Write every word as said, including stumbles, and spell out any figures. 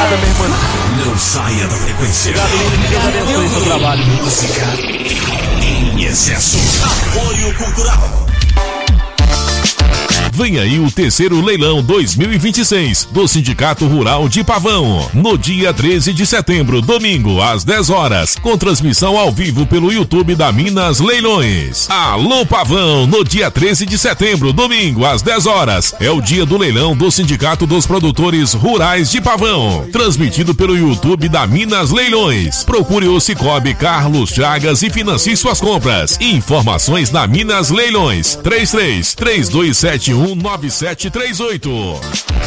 Obrigado, minha irmã. Não saia da frequência. Obrigado, Deus abençoe seu trabalho. Música em excesso. Apoio cultural. Vem aí o terceiro leilão dois mil e vinte e seis do Sindicato Rural de Pavão, no dia treze de setembro, domingo, às dez horas, com transmissão ao vivo pelo YouTube da Minas Leilões. Alô Pavão, no dia treze de setembro, domingo, às dez horas, é o dia do leilão do Sindicato dos Produtores Rurais de Pavão, transmitido pelo YouTube da Minas Leilões. Procure o Cicobi Carlos Chagas e financie suas compras. Informações na Minas Leilões, três três três dois sete um nove sete três oito.